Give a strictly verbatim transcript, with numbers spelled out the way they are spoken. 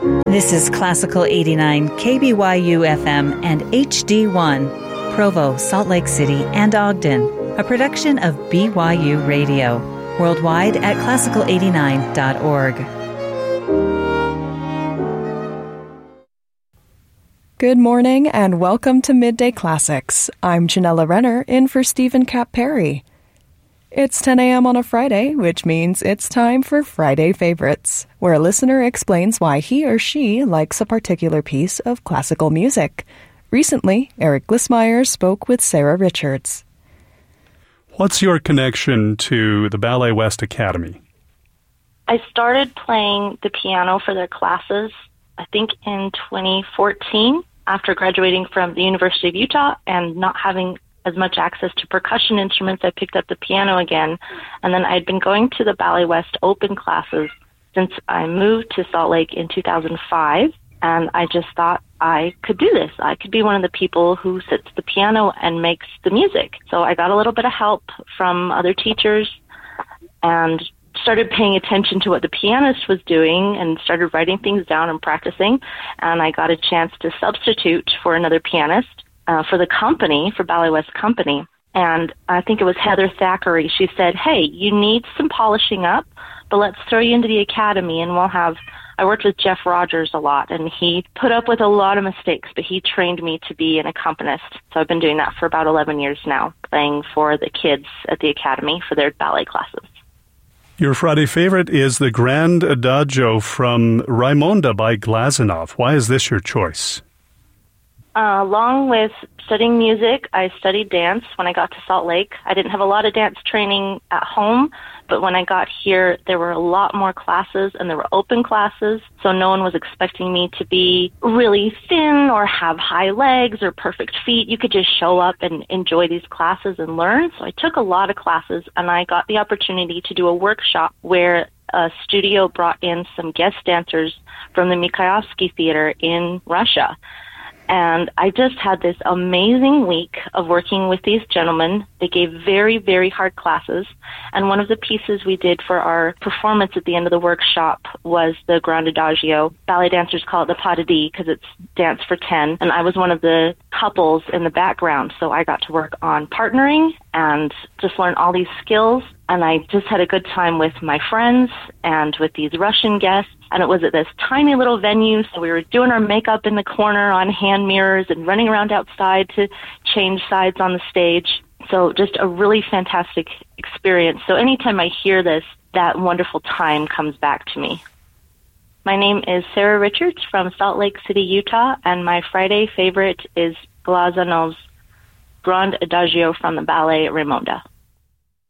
This is Classical eighty-nine, K B Y U F M and H D one, Provo, Salt Lake City, and Ogden, a production of B Y U Radio, worldwide at classical eighty-nine dot org. Good morning and welcome to Midday Classics. I'm Janella Renner, in for Stephen Cap Perry. It's ten a.m. on a Friday, which means it's time for Friday Favorites, where a listener explains why he or she likes a particular piece of classical music. Recently, Eric Glissmeyer spoke with Sarah Richards. What's your connection to the Ballet West Academy? I started playing the piano for their classes, I think in twenty fourteen, after graduating from the University of Utah and not having as much access to percussion instruments. I picked up the piano again, and then I'd been going to the Ballet West open classes since I moved to Salt Lake in two thousand five, and I just thought I could do this. I could be one of the people who sits at the piano and makes the music. So I got a little bit of help from other teachers and started paying attention to what the pianist was doing and started writing things down and practicing, and I got a chance to substitute for another pianist Uh, for the company, for Ballet West Company. And I think it was Heather Thackeray. She said, hey, you need some polishing up, but let's throw you into the academy and we'll have, I worked with Jeff Rogers a lot, and he put up with a lot of mistakes, but he trained me to be an accompanist. So I've been doing that for about eleven years now, playing for the kids at the academy for their ballet classes. Your Friday favorite is the Grand Adagio from Raimonda by Glazunov. Why is this your choice? Uh, along with studying music, I studied dance when I got to Salt Lake. I didn't have a lot of dance training at home, but when I got here, there were a lot more classes, and there were open classes, so no one was expecting me to be really thin or have high legs or perfect feet. You could just show up and enjoy these classes and learn. So I took a lot of classes, and I got the opportunity to do a workshop where a studio brought in some guest dancers from the Mikhailsky Theater in Russia. And I just had this amazing week of working with these gentlemen. They gave very, very hard classes. And one of the pieces we did for our performance at the end of the workshop was the Grand Adagio. Ballet dancers call it the pas de dix because it's dance for ten. And I was one of the couples in the background. So I got to work on partnering and just learn all these skills. And I just had a good time with my friends and with these Russian guests. And it was at this tiny little venue, so we were doing our makeup in the corner on hand mirrors and running around outside to change sides on the stage. So just a really fantastic experience. So anytime I hear this, that wonderful time comes back to me. My name is Sarah Richards from Salt Lake City, Utah, and my Friday favorite is Glazunov's Grand Adagio from the ballet Raimonda.